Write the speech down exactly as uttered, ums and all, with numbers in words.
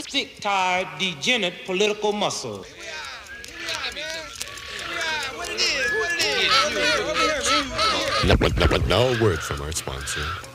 sick, tired, degenerate political muscle. Now, now, now a word from our sponsor.